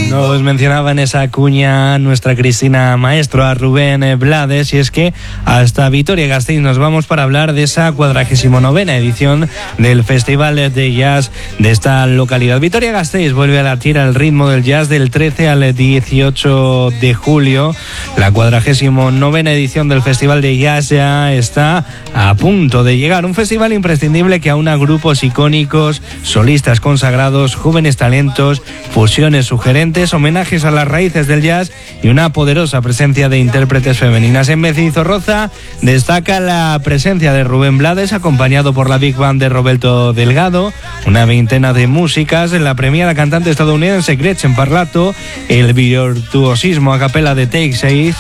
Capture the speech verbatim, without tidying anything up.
Nos mencionaba en esa cuña nuestra Cristina Maestro a Rubén Blades, y es que hasta Vitoria-Gasteiz nos vamos para hablar de esa cuadragésimo novena edición del Festival de Jazz de esta localidad. Vitoria-Gasteiz vuelve a latir al ritmo del jazz del trece al dieciocho de julio. La cuadragésimo novena edición del Festival de Jazz ya está a punto de llegar. Un festival imprescindible que aúna grupos icónicos, solistas consagrados, jóvenes talentos, fusiones sugerentes, homenajes a las raíces del jazz y una poderosa presencia de intérpretes femeninas. En Mendizorroza destaca la presencia de Rubén Blades, acompañado por la Big Band de Roberto Delgado, una veintena de músicas, la premiada cantante estadounidense Gretchen Parlato, el virtuosismo a capela de Take seis,